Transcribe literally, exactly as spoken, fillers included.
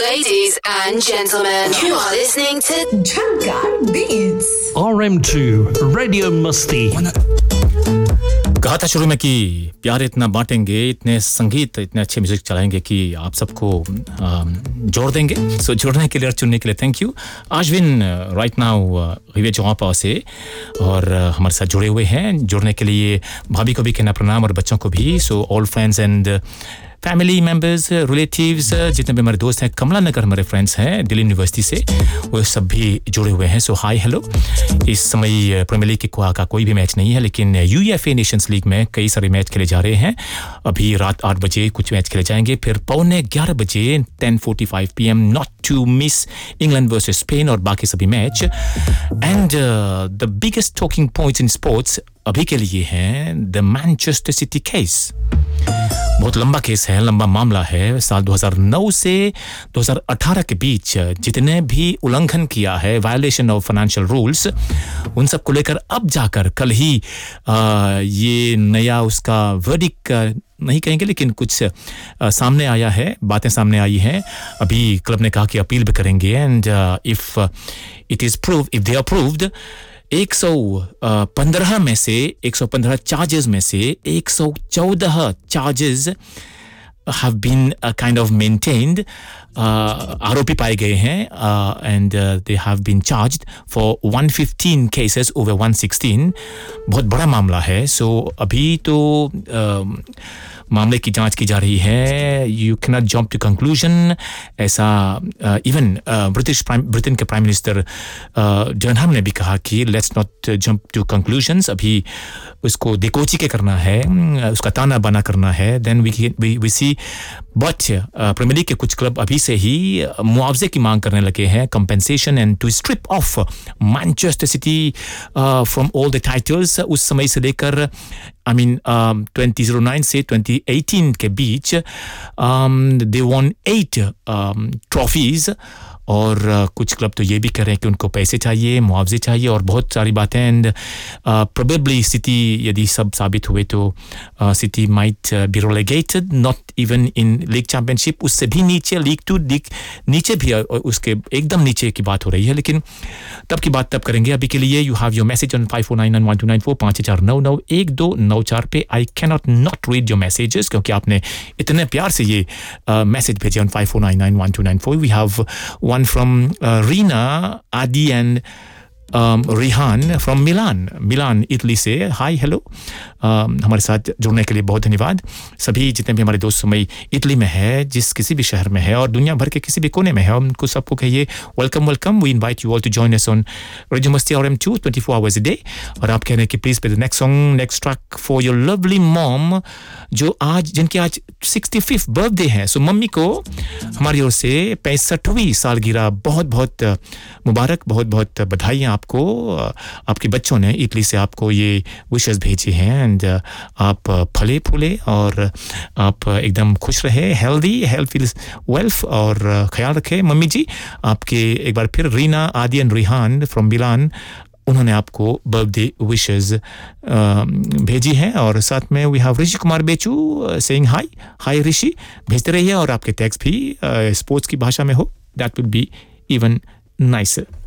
Ladies and gentlemen, you are listening to Jhankar Beats. R M two Radio Musti. कहा था शुरू में कि प्यार इतना बांटेंगे, इतने संगीत, इतने अच्छे म्यूजिक चलाएंगे कि आप सबको जोड़ देंगे. सो जोड़ने के लिए और चुनने के लिए thank you. Ashwin right now रिवे जवापा से और हमारे साथ जुड़े हुए हैं. जुड़ने के लिए भाभी को भी कहना प्रणाम और बच्चों को भी. So all friends and family members, relatives, जितने भी हमारे दोस्त हैं, कमला नगर हमारे फ्रेंड्स हैं दिल्ली यूनिवर्सिटी से, वो सब भी जुड़े हुए हैं. सो हाय हेलो. इस समय प्रीमियर लीग का, का कोई भी मैच नहीं है, लेकिन यूएफए नेशंस लीग में कई सारे मैच खेले जा रहे हैं. अभी रात आठ बजे कुछ मैच खेले जाएंगे, फिर पौने ग्यारह बजे ten forty five P am not to miss England versus Spain और बाकी सभी match. And the biggest talking points in sports अभी के लिए हैं द मैनचेस्टर सिटी केस. बहुत लंबा केस है, लंबा मामला है. साल दो हज़ार नौ से दो हज़ार अठारह के बीच जितने भी उल्लंघन किया है, वायलेशन ऑफ फाइनेंशियल रूल्स, उन सब को लेकर अब जाकर कल ही आ, ये नया उसका वर्डिक्ट नहीं कहेंगे लेकिन कुछ आ, सामने आया है, बातें सामने आई हैं. अभी क्लब ने कहा कि अपील भी करेंगे and if it is prove if they are proved एक सौ पंद्रह में से एक सौ पंद्रह चार्जेस में से एक सौ चौदह charges have been uh, kind of maintained. uh, आरोपी पाए गए हैं and uh, they have been charged for one hundred fifteen cases over one hundred sixteen. बहुत बड़ा मामला है. so अभी तो uh, मामले की जांच की जा रही है. You cannot jump to conclusion. ऐसा इवन ब्रिटिश ब्रिटेन के प्राइम मिनिस्टर डर्नहम ने भी कहा कि let's not jump to conclusions. अभी उसको देखोची के करना है, उसका ताना बाना करना है. then we we we see but premiere league के कुछ क्लब अभी से ही मुआवजे की मांग करने लगे हैं, compensation and to strip off Manchester City uh, from all the titles. उस समय से लेकर I mean um, twenty oh nine से twenty eighteen के बीच um, they won eight um, trophies. और uh, कुछ क्लब तो ये भी कह रहे हैं कि उनको पैसे चाहिए, मुआवजे चाहिए और बहुत सारी बातें. एंड प्रोबेबली सिटी यदि सब साबित हुए तो city might be रेलेगेटेड, not even in league championship, उससे भी नीचे लीग टू लीग नीचे भी uh, उसके एकदम नीचे की बात हो रही है. लेकिन तब की बात तब करेंगे. अभी के लिए you have your message on five four nine nine one two nine four पाँच चार नौ नौ एक दो नौ चार पे. I can not not read your messages क्योंकि आपने इतने प्यार से ये मैसेज uh, भेजे on five four nine nine one two nine four. We have one from uh, Rina, Adi and um, Rihan from Milan, Milan, Italy से. Hi hello. um, हमारे साथ जुड़ने के लिए बहुत धन्यवाद. सभी जितने भी हमारे दोस्त समय इटली में है, जिस किसी भी शहर में है और दुनिया भर के किसी भी कोने में है, उनको सबको कहिए welcome welcome. We invite you all to join us on radio मस्ती R M to twenty-four hours a day. और आप कह रहे हैं कि please play the next song, next track for your lovely mom जो आज जिनकी आज sixty-fifth बर्थडे है. सो मम्मी को हमारी ओर से पैंसठवीं सालगिरह बहुत बहुत मुबारक, बहुत बहुत बधाई आपको. आपके बच्चों ने इटली से आपको ये विशेस भेजे हैं एंड आप फले फूले और आप एकदम खुश रहे, हेल्दी हेल्थ वेल्थ और ख्याल रखें. मम्मी जी आपके एक बार फिर रीना, आदि एंड रिहान फ्रॉम मिलान, उन्होंने आपको बर्थडे विशेस भेजी हैं. और साथ में वी हैव ऋषि कुमार बेचू सेइंग हाय. हाय ऋषि, भेजते रहिए और आपके टैग्स भी स्पोर्ट्स की भाषा में हो, that would be even nicer.